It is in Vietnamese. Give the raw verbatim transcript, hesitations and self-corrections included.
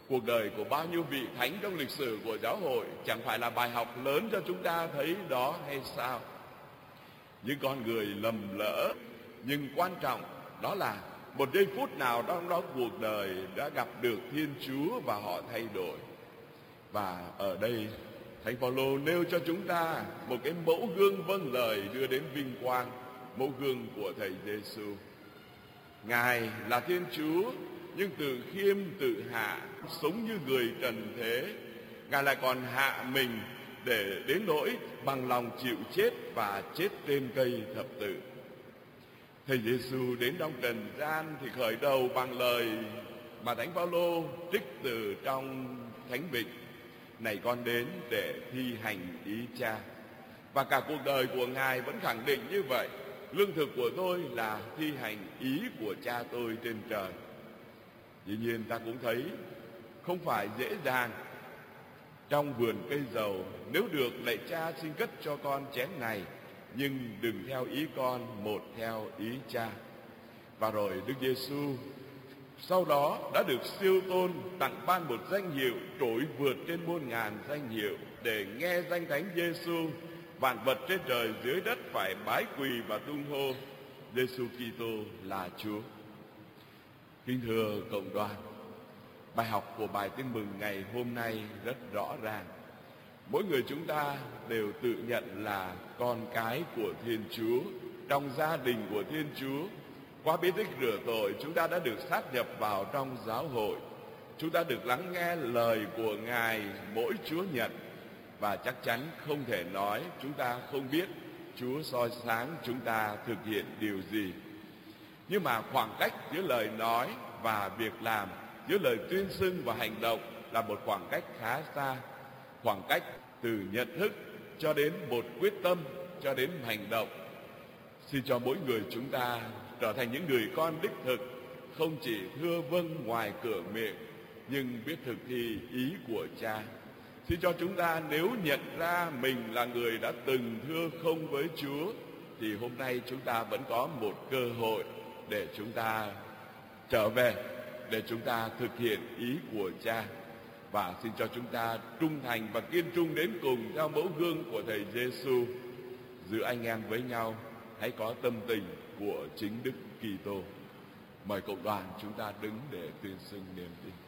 Cuộc đời của bao nhiêu vị thánh trong lịch sử của giáo hội chẳng phải là bài học lớn cho chúng ta thấy đó hay sao? Những con người lầm lỡ, nhưng quan trọng đó là một giây phút nào trong đó cuộc đời đã gặp được Thiên Chúa và họ thay đổi. Và ở đây Thánh Phaolô nêu cho chúng ta một cái mẫu gương vâng lời đưa đến vinh quang, mẫu gương của Thầy Giêsu. Ngài là Thiên Chúa nhưng tự khiêm tự hạ, sống như người trần thế. Ngài lại còn hạ mình để đến nỗi bằng lòng chịu chết và chết trên cây thập tự. Thầy Giêsu đến trong trần gian thì khởi đầu bằng lời mà Thánh Phaolô trích từ trong Thánh Vịnh: này con đến để thi hành ý Cha. Và cả cuộc đời của Ngài vẫn khẳng định như vậy: lương thực của tôi là thi hành ý của Cha tôi trên trời. Dĩ nhiên ta cũng thấy không phải dễ dàng. Trong vườn cây dầu, nếu được lạy Cha xin cất cho con chén này, nhưng đừng theo ý con, một theo ý Cha. Và rồi Đức Giêsu sau đó đã được siêu tôn, tặng ban một danh hiệu trỗi vượt trên muôn ngàn danh hiệu, để nghe danh Thánh Giêsu, vạn vật trên trời dưới đất phải bái quỳ và tung hô: Giêsu Kitô là Chúa. Kính thưa cộng đoàn, bài học của bài tin mừng ngày hôm nay rất rõ ràng. Mỗi người chúng ta đều tự nhận là con cái của Thiên Chúa, trong gia đình của Thiên Chúa. Qua bí tích rửa tội, chúng ta đã được sát nhập vào trong giáo hội. Chúng ta được lắng nghe lời của Ngài mỗi Chúa Nhật. Và chắc chắn không thể nói chúng ta không biết Chúa soi sáng chúng ta thực hiện điều gì. Nhưng mà khoảng cách giữa lời nói và việc làm, giữa lời tuyên xưng và hành động là một khoảng cách khá xa. Khoảng cách từ nhận thức cho đến một quyết tâm, cho đến hành động. Xin cho mỗi người chúng ta trở thành những người con đích thực, không chỉ thưa vâng ngoài cửa miệng, nhưng biết thực thi ý của Cha. Xin cho chúng ta nếu nhận ra mình là người đã từng thưa không với Chúa, thì hôm nay chúng ta vẫn có một cơ hội để chúng ta trở về, để chúng ta thực hiện ý của Cha. Và xin cho chúng ta trung thành và kiên trung đến cùng theo mẫu gương của Thầy Giêsu. Giữa anh em với nhau, hãy có tâm tình của chính Đức Kitô. Mời cộng đoàn chúng ta đứng để tuyên xưng niềm tin.